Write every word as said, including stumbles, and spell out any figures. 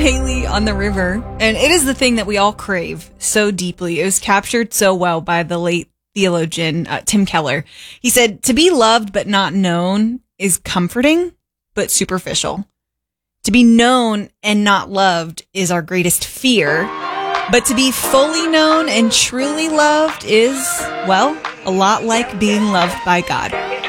Haley on the River. And it is the thing that we all crave so deeply. It was captured so well by the late theologian uh, Tim Keller. He said, to be loved but not known is comforting but superficial. To be known and not loved is our greatest fear. But to be fully known and truly loved is, well, a lot like being loved by God.